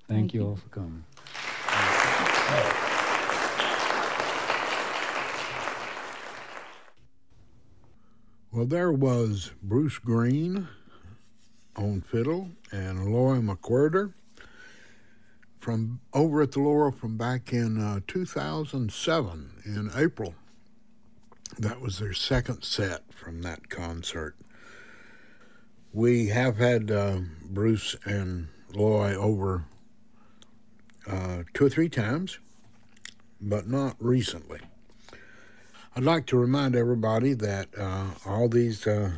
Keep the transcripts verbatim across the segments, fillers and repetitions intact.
Thank you all for coming. Well, there was Bruce Green on fiddle and Loy McWhirter from over at the Laurel from back in uh, two thousand seven in April. That was their second set from that concert. We have had uh, Bruce and Loy over uh, two or three times, but not recently. I'd like to remind everybody that uh, all these, uh,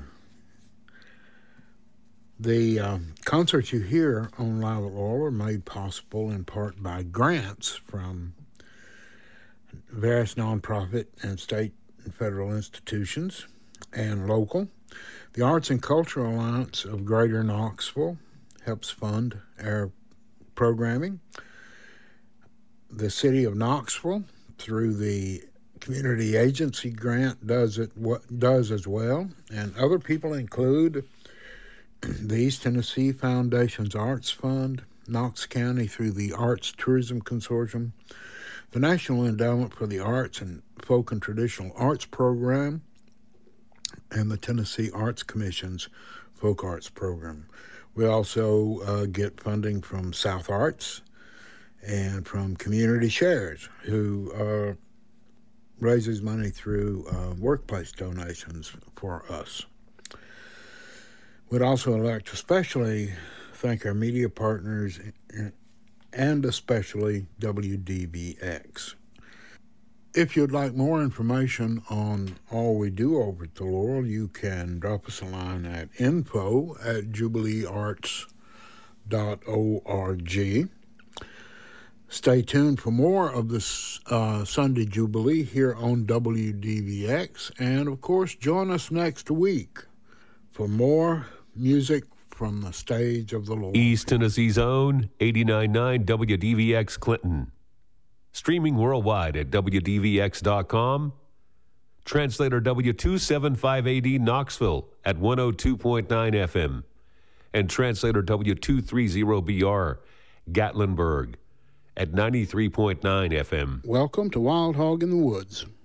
the uh, concerts you hear on Live at Laurel are made possible in part by grants from various nonprofit and state and federal institutions and local. The Arts and Culture Alliance of Greater Knoxville helps fund our programming. The City of Knoxville, through the Community Agency Grant, does it what does as well, and other people include the East Tennessee Foundation's Arts Fund, Knox County through the Arts Tourism Consortium, the National Endowment for the Arts and Folk and Traditional Arts Program, and the Tennessee Arts Commission's Folk Arts Program. We also uh, get funding from South Arts and from Community Shares, who uh, raises money through uh, workplace donations for us. We'd also like to especially thank our media partners and especially W D V X. If you'd like more information on all we do over at the Laurel, you can drop us a line at info at jubilee arts dot org. Stay tuned for more of this uh, Sunday Jubilee here on W D V X. And, of course, join us next week for more music from the stage of the Laurel. East Tennessee's own eighty-nine point nine W D V X Clinton. Streaming worldwide at W D V X dot com. Translator W two seventy-five A D Knoxville at one oh two point nine F M. And translator W two thirty B R Gatlinburg at ninety-three point nine F M. Welcome to Wild Hog in the Woods.